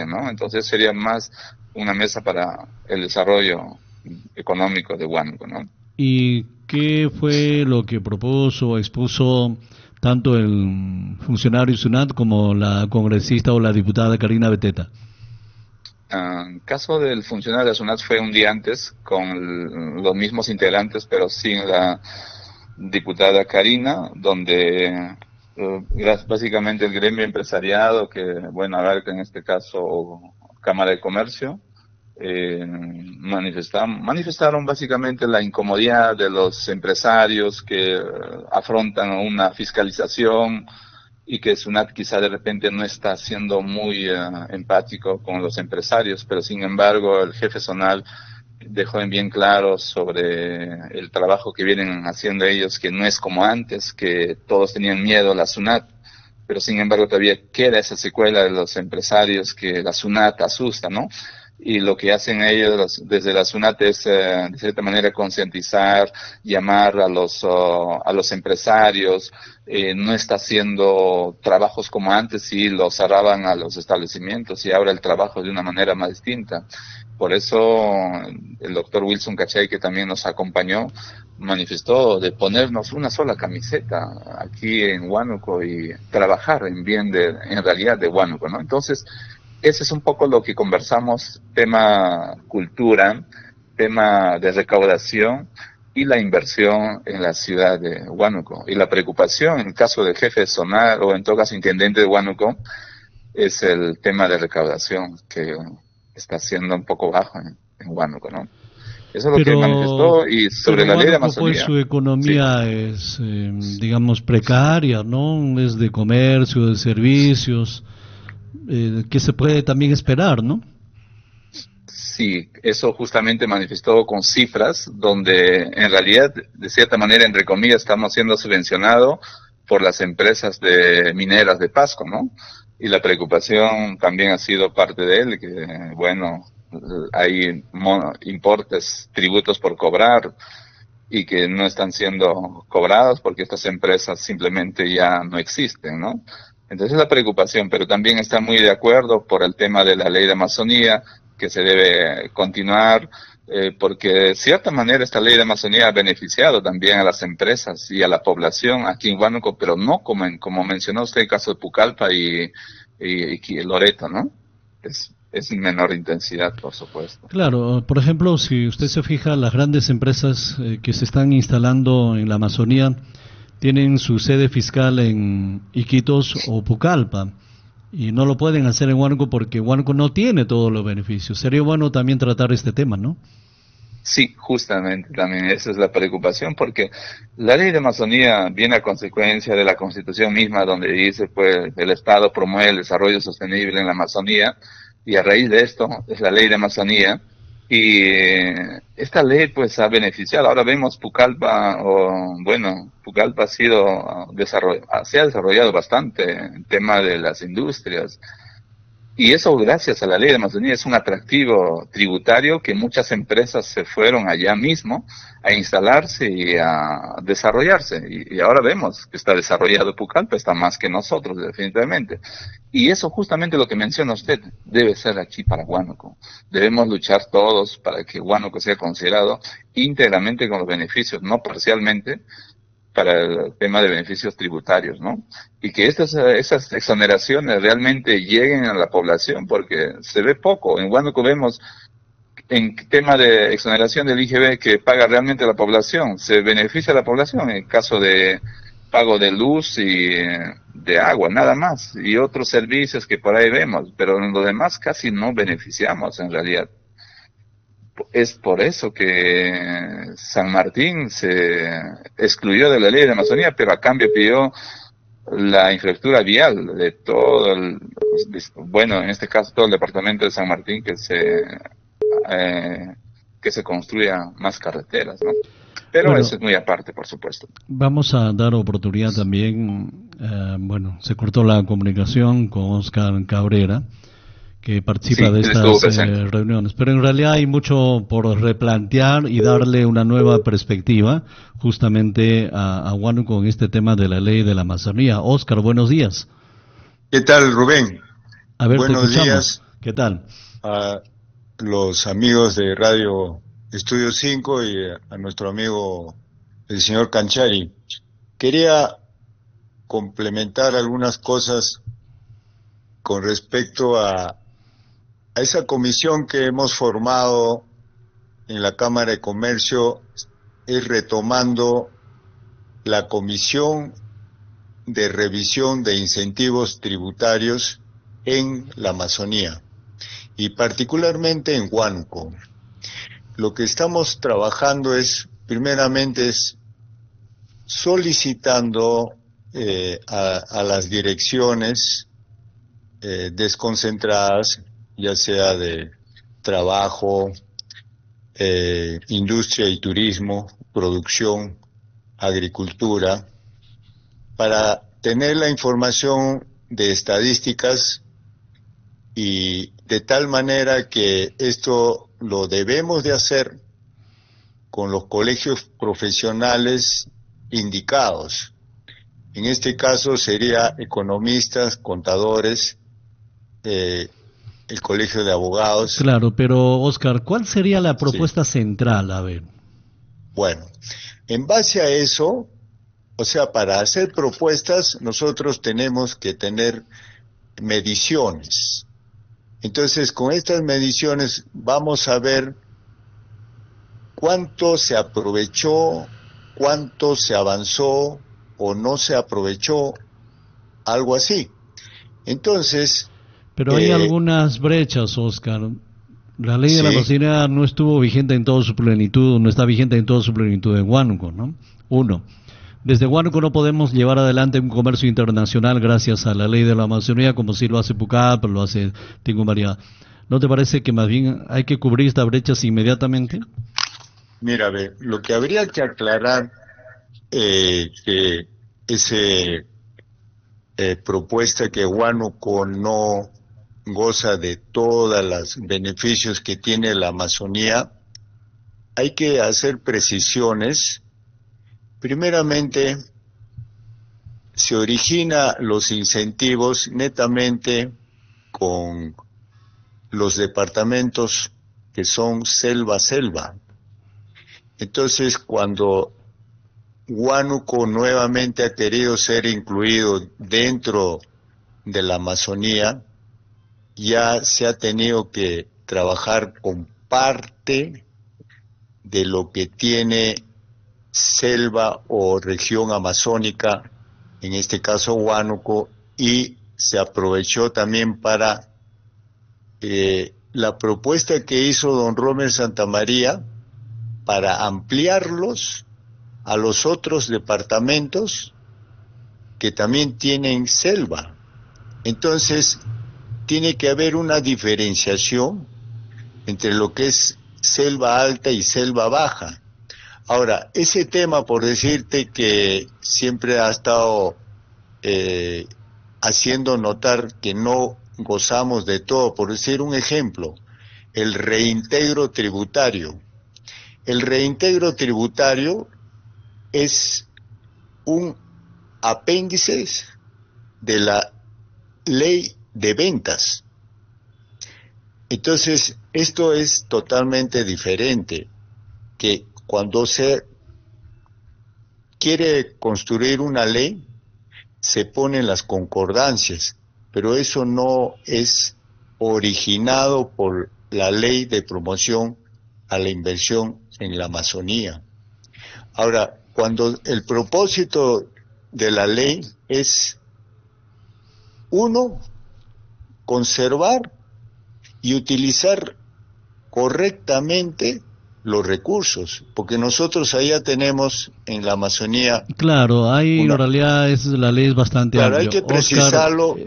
también, ¿no? Entonces sería más una mesa para el desarrollo económico de Huánuco, ¿no? ¿Y qué fue lo que propuso o expuso tanto el funcionario SUNAT como la congresista o la diputada Karina Beteta? En caso del funcionario de la SUNAT fue un día antes con los mismos integrantes, pero sin la diputada Karina, donde básicamente el gremio empresariado, que bueno, abarca en este caso Cámara de Comercio, manifestaron básicamente la incomodidad de los empresarios que afrontan una fiscalización y que SUNAT quizá de repente no está siendo muy empático con los empresarios, pero sin embargo el jefe zonal dejó en bien claro sobre el trabajo que vienen haciendo ellos, que no es como antes, que todos tenían miedo a la SUNAT, pero sin embargo todavía queda esa secuela de los empresarios que la SUNAT asusta, ¿no? Y lo que hacen ellos desde la SUNAT es, de cierta manera, concientizar, llamar a los empresarios, no está haciendo trabajos como antes y los cerraban a los establecimientos y ahora el trabajo de una manera más distinta. Por eso el doctor Wilson Cachay, que también nos acompañó, manifestó de ponernos una sola camiseta aquí en Huánuco y trabajar en bien en realidad de Huánuco, ¿no? Entonces, ese es un poco lo que conversamos, tema cultura, tema de recaudación y la inversión en la ciudad de Huánuco. Y la preocupación en el caso del jefe zonal o en todo caso intendente de Huánuco es el tema de recaudación, que está siendo un poco bajo en Huánuco, ¿no? Eso es lo que manifestó. Y sobre la ley de Huánuco, pues, Amazonía, su economía sí, es, digamos, precaria, ¿no? Es de comercio, de servicios, que se puede también esperar, ¿no? sí, eso justamente manifestó con cifras donde en realidad, de cierta manera, entre comillas, estamos siendo subvencionados por las empresas de mineras de Pasco, ¿no? Y la preocupación también ha sido parte de él, que bueno, hay importes, tributos por cobrar y que no están siendo cobrados porque estas empresas simplemente ya no existen, ¿no? Entonces la preocupación, pero también está muy de acuerdo por el tema de la ley de Amazonía, que se debe continuar, porque de cierta manera esta ley de Amazonía ha beneficiado también a las empresas y a la población aquí en Huánuco, pero no como mencionó usted el caso de Pucallpa y Loreto, ¿no? Es en menor intensidad, por supuesto. Claro, por ejemplo, si usted se fija, las grandes empresas que se están instalando en la Amazonía tienen su sede fiscal en Iquitos o Pucallpa y no lo pueden hacer en Huánuco porque Huánuco no tiene todos los beneficios. Sería bueno también tratar este tema, ¿no? Sí, justamente también esa es la preocupación, porque la ley de Amazonía viene a consecuencia de la Constitución misma, donde dice, pues, el Estado promueve el desarrollo sostenible en la Amazonía, y a raíz de esto es la ley de Amazonía, y esta ley, pues, ha beneficiado. Ahora vemos Pucallpa, Pucallpa se ha desarrollado bastante en tema de las industrias, y eso gracias a la ley de Amazonía es un atractivo tributario que muchas empresas se fueron allá mismo a instalarse y a desarrollarse. Y ahora vemos que está desarrollado Pucallpa, está más que nosotros definitivamente. Y eso justamente lo que menciona usted debe ser aquí para Huánuco. Debemos luchar todos para que Huánuco sea considerado íntegramente con los beneficios, no parcialmente, para el tema de beneficios tributarios, ¿no? Y que esas exoneraciones realmente lleguen a la población, porque se ve poco. En Huánuco vemos, en tema de exoneración del IGB, que paga realmente la población, se beneficia a la población en caso de pago de luz y de agua, nada más, y otros servicios que por ahí vemos, pero en lo demás casi no beneficiamos en realidad. Es por eso que San Martín se excluyó de la ley de Amazonía, pero a cambio pidió la infraestructura vial de todo en este caso todo el departamento de San Martín, que se construya más carreteras, ¿no? Pero Bueno, eso es muy aparte, por supuesto. vamos a dar oportunidad también, se cortó la comunicación con Oscar Cabrera, que participa Sí, de él estuvo estas presente. reuniones, pero en realidad hay mucho por replantear y darle una nueva perspectiva justamente a Huánuco con este tema de la ley de la Amazonía. Oscar, buenos días. ¿Qué tal, Rubén? A ver, te Buenos escuchamos. días. ¿Qué tal? A los amigos de Radio Estudio 5 y a nuestro amigo el señor Canchari. Quería complementar algunas cosas con respecto a esa comisión que hemos formado en la Cámara de Comercio, es retomando la Comisión de Revisión de Incentivos Tributarios en la Amazonía y particularmente en Huánuco. Lo que estamos trabajando es, primeramente, es solicitando a las direcciones desconcentradas, ya sea de trabajo, industria y turismo, producción, agricultura, para tener la información de estadísticas y de tal manera que esto lo debemos de hacer con los colegios profesionales indicados. En este caso sería economistas, contadores, el colegio de abogados. Claro, pero Oscar, ¿cuál sería la Sí. propuesta central? A ver. Bueno, en base a eso, o sea, para hacer propuestas nosotros tenemos que tener mediciones. Entonces, con estas mediciones vamos a ver cuánto se aprovechó, cuánto se avanzó o no se aprovechó, algo así. Entonces, Pero hay algunas brechas, Oscar. La ley de la sí, Amazonía no estuvo vigente en toda su plenitud, no está vigente en toda su plenitud en Huánuco, ¿no? Uno. Desde Huánuco no podemos llevar adelante un comercio internacional gracias a la ley de la Amazonía, como si lo hace Pucallpa, lo hace Tingumaría. ¿No te parece que más bien hay que cubrir estas brechas inmediatamente? mira, ve, lo que habría que aclarar, que ese propuesta que Huánuco no goza de todos los beneficios que tiene la Amazonía, hay que hacer precisiones. Primeramente, se origina los incentivos netamente con los departamentos que son selva-selva. Entonces, cuando Huánuco nuevamente ha querido ser incluido dentro de la Amazonía, ya se ha tenido que trabajar con parte de lo que tiene selva o región amazónica, en este caso Huánuco, y se aprovechó también para la propuesta que hizo don Romer Santamaría para ampliarlos a los otros departamentos que también tienen selva. Entonces, tiene que haber una diferenciación entre lo que es selva alta y selva baja. Ahora, ese tema, por decirte que siempre ha estado haciendo notar que no gozamos de todo, por decir un ejemplo, el reintegro tributario. El reintegro tributario es un apéndice de la ley de ventas. Entonces, esto es totalmente diferente, que cuando se quiere construir una ley, se ponen las concordancias, pero eso no es originado por la ley de promoción a la inversión en la Amazonía. Ahora, cuando el propósito de la ley es, uno, conservar y utilizar correctamente los recursos, porque nosotros allá tenemos en la Amazonía Claro, hay en una... realidad la ley es bastante Claro, hay amplia. que Oscar, precisarlo,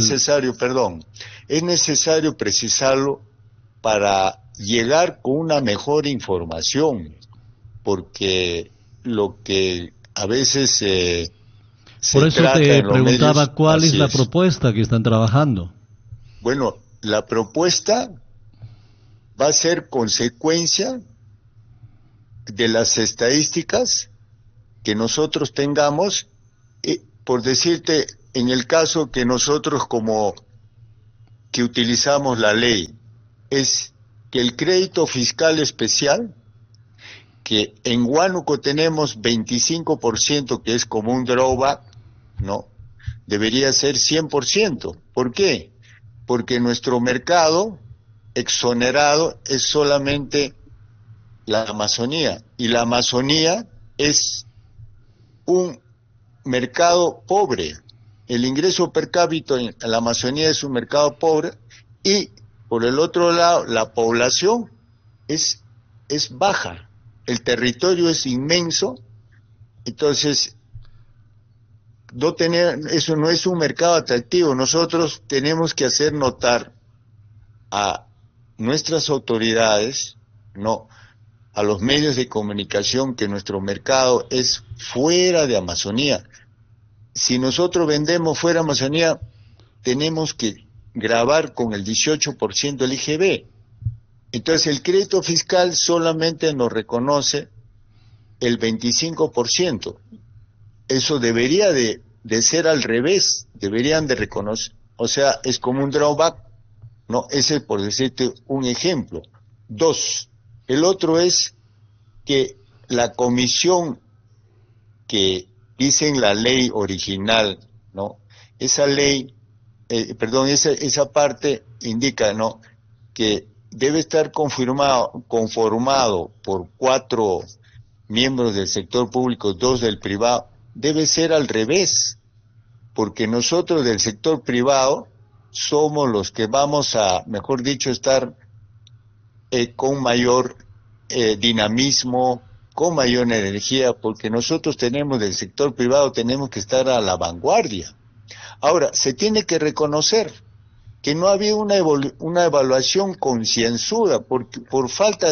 es necesario precisarlo para llegar con una mejor información, porque lo que a veces por se eso trata te en los medios, preguntaba cuál es así la es. propuesta que están trabajando. Bueno, la propuesta va a ser consecuencia de las estadísticas que nosotros tengamos, por decirte, en el caso que nosotros como que utilizamos la ley es que el crédito fiscal especial, que en Huánuco tenemos 25%, que es como un drawback, ¿no? Debería ser 100%. ¿Por qué? Porque nuestro mercado exonerado es solamente la Amazonía, y la Amazonía es un mercado pobre. El ingreso per cápita en la Amazonía es un mercado pobre, y por el otro lado la población es baja, el territorio es inmenso. Entonces eso no es un mercado atractivo. Nosotros tenemos que hacer notar a nuestras autoridades, no, a los medios de comunicación, que nuestro mercado es fuera de Amazonía. Si nosotros vendemos fuera de Amazonía, tenemos que gravar con el 18% el IGB. Entonces el crédito fiscal solamente nos reconoce el 25%. Eso debería de ser al revés, deberían de reconocer, o sea, es como un drawback, ¿no? Ese, por decirte un ejemplo. 2, el otro es que la comisión que dice en la ley original, ¿no? Esa ley, esa parte indica, ¿no?, que debe estar conformado por 4 miembros del sector público, 2 del privado. Debe ser al revés, porque nosotros del sector privado somos los que vamos a, mejor dicho, estar con mayor dinamismo, con mayor energía, porque nosotros del sector privado tenemos que estar a la vanguardia. Ahora, se tiene que reconocer que no ha habido una evaluación concienzuda por falta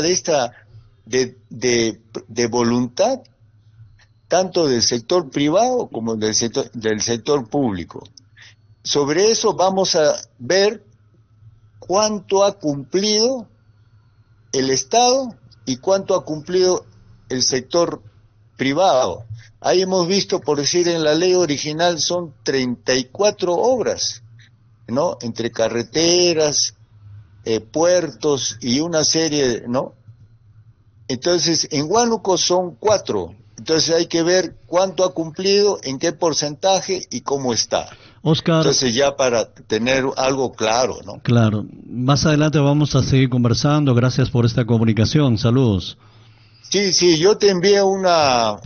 de voluntad, tanto del sector privado como del sector público. Sobre eso vamos a ver cuánto ha cumplido el Estado y cuánto ha cumplido el sector privado. Ahí hemos visto, por decir, en la ley original son 34 obras, ¿no?, entre carreteras, puertos y una serie, ¿no? Entonces, en Huánuco son 4. Entonces hay que ver cuánto ha cumplido, en qué porcentaje y cómo está. Oscar, entonces ya para tener algo claro, ¿no? Claro. Más adelante vamos a seguir conversando. Gracias por esta comunicación. Saludos. Sí, yo te envié una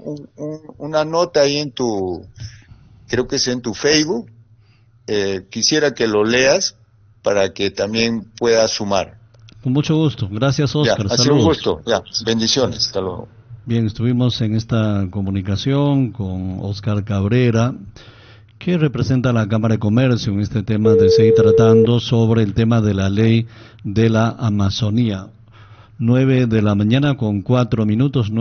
nota ahí creo que es en tu Facebook. Quisiera que lo leas para que también puedas sumar. Con mucho gusto. Gracias, Oscar. Ha sido un gusto. Bendiciones. Hasta luego. Bien, estuvimos en esta comunicación con Oscar Cabrera, que representa a la Cámara de Comercio en este tema de seguir tratando sobre el tema de la ley de la Amazonía. 9 de la mañana con 4 minutos,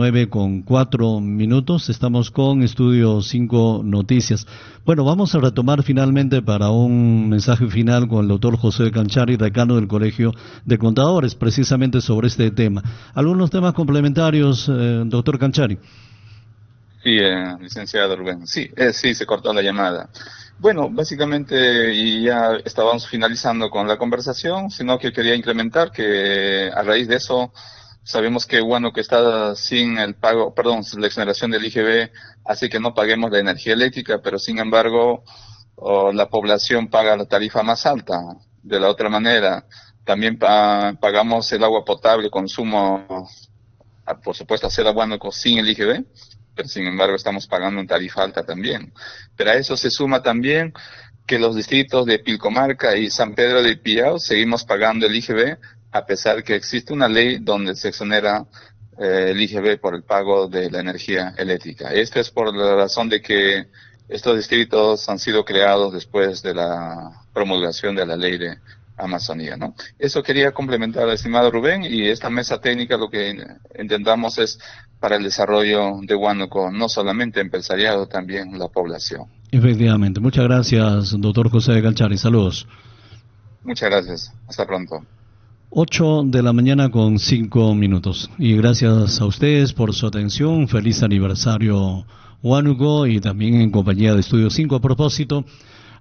9:04. Estamos con Estudio 5 Noticias. Bueno, vamos a retomar finalmente para un mensaje final con el doctor José Canchari, decano del Colegio de Contadores, precisamente sobre este tema. ¿Algunos temas complementarios, doctor Canchari? Sí, licenciado Rubén. Sí, se cortó la llamada. Bueno, básicamente, y ya estábamos finalizando con la conversación, sino que quería incrementar que a raíz de eso sabemos que Huánuco está sin el pago, la exoneración del IGB, así que no paguemos la energía eléctrica, pero sin embargo la población paga la tarifa más alta. De la otra manera, también pagamos el agua potable, consumo, por supuesto, hacer a Huánuco sin el IGB, pero sin embargo estamos pagando en tarifa alta también. Pero a eso se suma también que los distritos de Pilcomarca y San Pedro de Pillao seguimos pagando el IGB, a pesar que existe una ley donde se exonera el IGB por el pago de la energía eléctrica. Esto es por la razón de que estos distritos han sido creados después de la promulgación de la ley de Amazonía, ¿no? Eso quería complementar, estimado Rubén, y esta mesa técnica lo que intentamos es para el desarrollo de Huánuco, no solamente empresariado, también la población. Efectivamente. Muchas gracias, doctor José Canchari. Saludos. Muchas gracias. Hasta pronto. 8 de la mañana con 5 minutos. Y gracias a ustedes por su atención. Feliz aniversario, Huánuco, y también en compañía de Estudio 5. A propósito,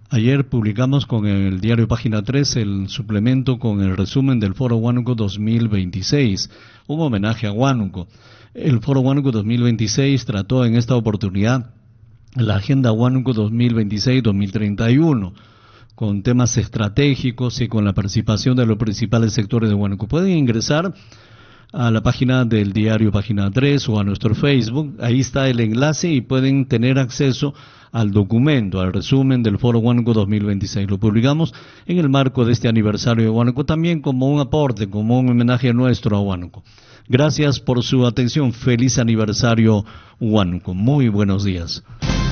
Ayer publicamos con el diario Página 3 el suplemento con el resumen del Foro Huánuco 2026, un homenaje a Huánuco. El Foro Huánuco 2026 trató en esta oportunidad la Agenda Huánuco 2026-2031, con temas estratégicos y con la participación de los principales sectores de Huánuco. Pueden ingresar a la página del diario Página 3 o a nuestro Facebook, ahí está el enlace y pueden tener acceso al documento, al resumen del Foro Huánuco 2026. Lo publicamos en el marco de este aniversario de Huánuco, también como un aporte, como un homenaje nuestro a Huánuco. Gracias por su atención. Feliz aniversario, Huánuco. Muy buenos días.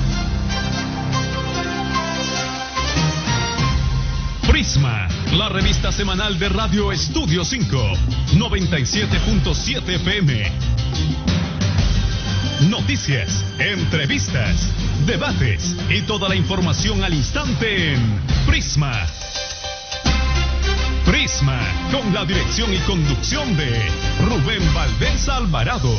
Prisma, la revista semanal de Radio Estudio 5, 97.7 FM. Noticias, entrevistas, debates y toda la información al instante en Prisma. Prisma, con la dirección y conducción de Rubén Valdés Alvarado.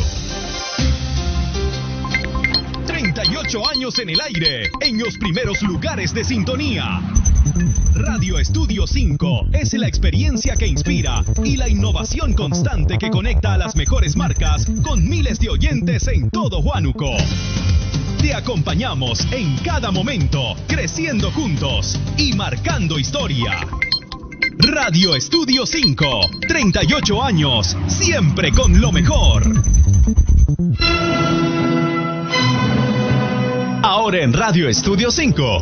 38 años en el aire, en los primeros lugares de sintonía. Radio Estudio 5 es la experiencia que inspira y la innovación constante que conecta a las mejores marcas con miles de oyentes en todo Huánuco. Te acompañamos en cada momento, creciendo juntos y marcando historia. Radio Estudio 5, 38 años, siempre con lo mejor. Ahora en Radio Estudio 5.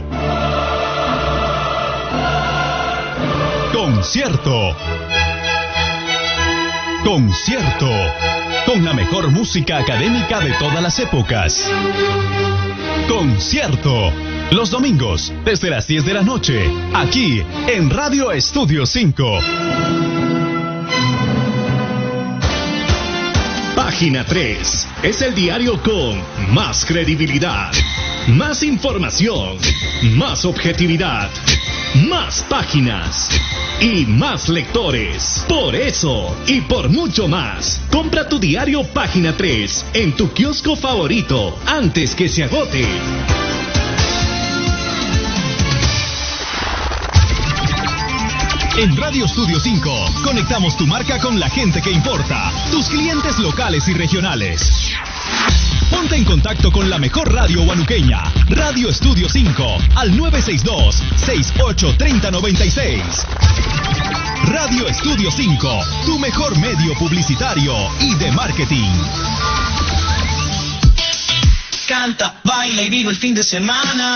Concierto. Concierto. Con la mejor música académica de todas las épocas. Concierto. Los domingos, desde las 10 de la noche, aquí en Radio Estudio 5. Página 3 es el diario con más credibilidad, más información, más objetividad, más páginas y más lectores. Por eso y por mucho más, compra tu diario Página 3 en tu kiosco favorito antes que se agote. En Radio Estudio 5, conectamos tu marca con la gente que importa, tus clientes locales y regionales. Ponte en contacto con la mejor radio huanuqueña, Radio Estudio 5, al 962-683096. Radio Estudio 5, tu mejor medio publicitario y de marketing. Canta, baila y vive el fin de semana.